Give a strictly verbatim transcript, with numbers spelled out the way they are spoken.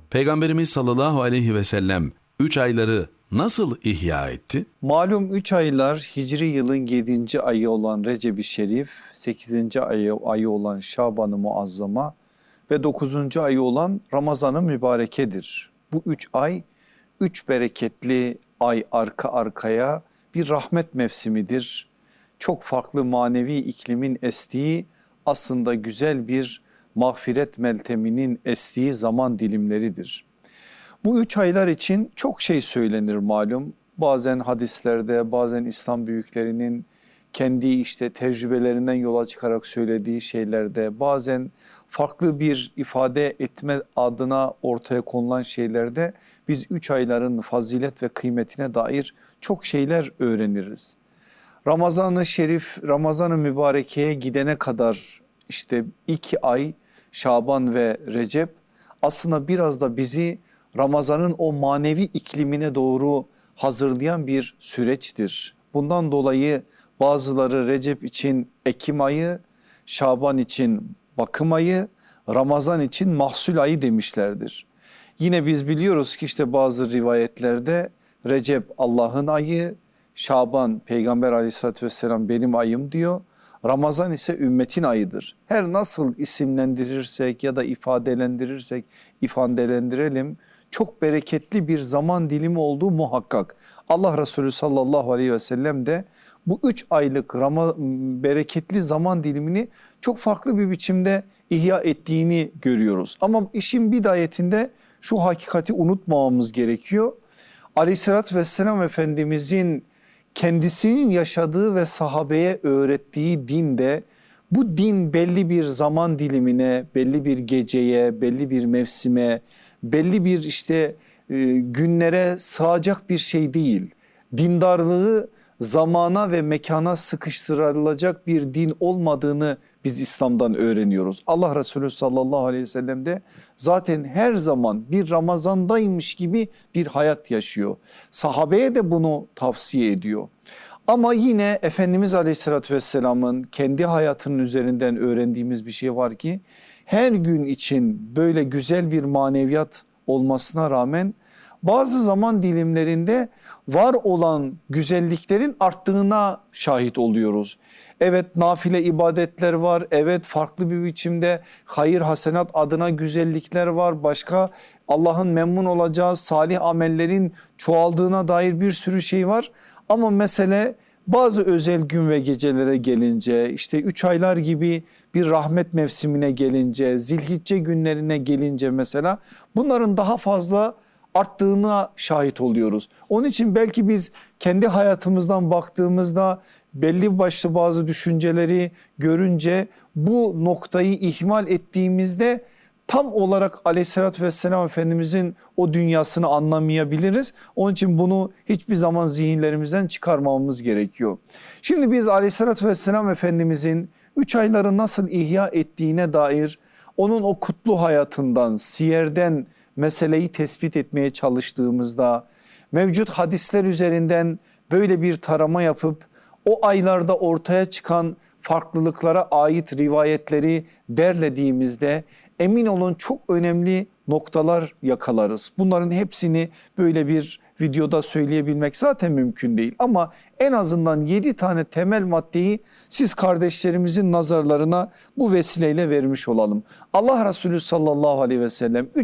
Peygamberimiz sallallahu aleyhi ve sellem üç ayları nasıl ihya etti? Malum üç aylar Hicri yılın yedinci ayı olan Recep-i Şerif, sekizinci ayı, ayı olan Şaban-ı Muazzama ve dokuzuncu ayı olan Ramazan-ı Mübareke'dir. Bu üç ay, üç bereketli ay arka arkaya bir rahmet mevsimidir. Çok farklı manevi iklimin estiği, aslında güzel bir mağfiret melteminin estiği zaman dilimleridir. Bu üç aylar için çok şey söylenir malum. Bazen hadislerde, bazen İslam büyüklerinin kendi işte tecrübelerinden yola çıkarak söylediği şeylerde, bazen farklı bir ifade etme adına ortaya konulan şeylerde biz üç ayların fazilet ve kıymetine dair çok şeyler öğreniriz. Ramazan-ı Şerif, Ramazan-ı Mübareke'ye gidene kadar işte iki ay Şaban ve Recep aslında biraz da bizi Ramazan'ın o manevi iklimine doğru hazırlayan bir süreçtir. Bundan dolayı bazıları Recep için Ekim ayı, Şaban için bakım ayı, Ramazan için mahsul ayı demişlerdir. Yine biz biliyoruz ki işte bazı rivayetlerde Recep Allah'ın ayı, Şaban Peygamber aleyhissalatü vesselam benim ayım diyor. Ramazan ise ümmetin ayıdır. Her nasıl isimlendirirsek ya da ifadelendirirsek ifadelendirelim, çok bereketli bir zaman dilimi olduğu muhakkak. Allah Resulü sallallahu aleyhi ve sellem de bu üç aylık Rama, bereketli zaman dilimini çok farklı bir biçimde ihya ettiğini görüyoruz. Ama işin bidayetinde şu hakikati unutmamamız gerekiyor. Aleyhissalatü vesselam Efendimizin kendisinin yaşadığı ve sahabeye öğrettiği din de bu din belli bir zaman dilimine, belli bir geceye, belli bir mevsime, belli bir işte e, günlere sığacak bir şey değil. Dindarlığı zamana ve mekana sıkıştırılacak bir din olmadığını biz İslam'dan öğreniyoruz. Allah Resulü sallallahu aleyhi ve sellem de zaten her zaman bir Ramazan'daymış gibi bir hayat yaşıyor. Sahabeye de bunu tavsiye ediyor. Ama yine Efendimiz Aleyhisselatü Vesselam'ın kendi hayatının üzerinden öğrendiğimiz bir şey var ki her gün için böyle güzel bir maneviyat olmasına rağmen bazı zaman dilimlerinde var olan güzelliklerin arttığına şahit oluyoruz. Evet, nafile ibadetler var, evet farklı bir biçimde hayır hasenat adına güzellikler var, başka Allah'ın memnun olacağı salih amellerin çoğaldığına dair bir sürü şey var. Ama mesele bazı özel gün ve gecelere gelince, işte üç aylar gibi bir rahmet mevsimine gelince, Zilhicce günlerine gelince mesela bunların daha fazla arttığına şahit oluyoruz. Onun için belki biz kendi hayatımızdan baktığımızda belli başlı bazı düşünceleri görünce bu noktayı ihmal ettiğimizde tam olarak Aleyhisselatü Vesselam Efendimizin o dünyasını anlamayabiliriz. Onun için bunu hiçbir zaman zihinlerimizden çıkarmamamız gerekiyor. Şimdi biz Aleyhisselatü Vesselam Efendimizin üç ayları nasıl ihya ettiğine dair onun o kutlu hayatından, siyerden meseleyi tespit etmeye çalıştığımızda mevcut hadisler üzerinden böyle bir tarama yapıp o aylarda ortaya çıkan farklılıklara ait rivayetleri derlediğimizde emin olun çok önemli noktalar yakalarız. Bunların hepsini böyle bir videoda söyleyebilmek zaten mümkün değil. Ama en azından yedi tane temel maddeyi siz kardeşlerimizin nazarlarına bu vesileyle vermiş olalım. Allah Resulü sallallahu aleyhi ve sellem